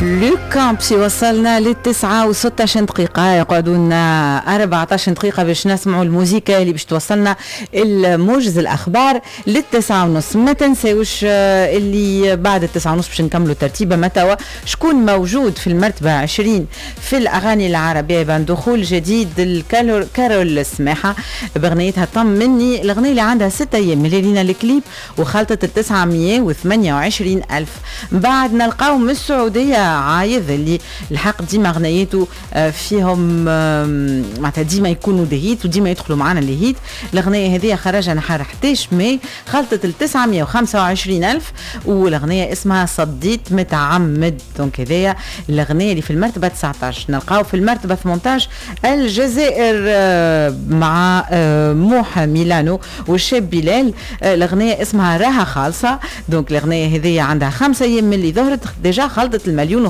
لو كامبسي وصلنا للتسعة و16 دقيقة، يقعدوا لنا 14 دقيقة باش نسمعوا الموسيقى اللي باش توصلنا الموجز الأخبار للتسعة ونص. ما تنساوش اللي بعد التسعة ونص باش نكملوا ترتيبة متى شكون موجود في المرتبة 20 في الأغاني العربية بان دخول جديد كارول السماحة بغنيتها طمني، الأغنية اللي عندها 6 أيام لينا الكليب وخلطت 928 ألف. بعد نلقاو من السعودية عايض اللي الحق ديما غنياته فيهم معناتها ديما يكونوا دهيت وديما يدخلوا معنا الهيت. الأغنية هذه خرجها نهار 11 ماي خلطت 925 ألف والأغنية اسمها صديت متعمد. دونك هذيا الأغنية اللي في المرتبة 19. نلقاو في المرتبة 18 الجزائر مع موحى ميلانو والشاب بلال، الأغنية اسمها راها خالصة. دونك الأغنية هذه عندها 5 أيام من اللي ظهرت ديجا خلطت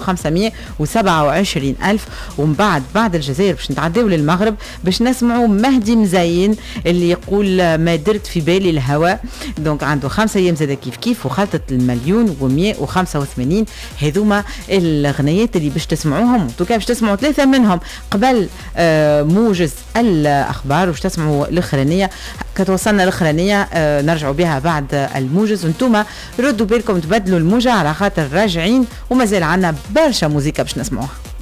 1,527 ألف. ومن بعد الجزائر باش نتعداو للمغرب باش نسمعوا مهدي مزين اللي يقول ما درت في بالي الهوى. دونك عنده 5 أيام زاد كيف وخلطت 1,185. هذوما الأغنيات اللي باش تسمعوهم، توكا باش تسمعوا 3 منهم قبل موجز الأخبار وباش تسمعوا الأخرانية. كتوصلنا الأخرانية نرجعوا بها بعد الموجز، وانتوما ردوا بالكم تبدلوا الموجة على خاطر راجعين ومازال عنا برشا موسيقى باش نسمعوها.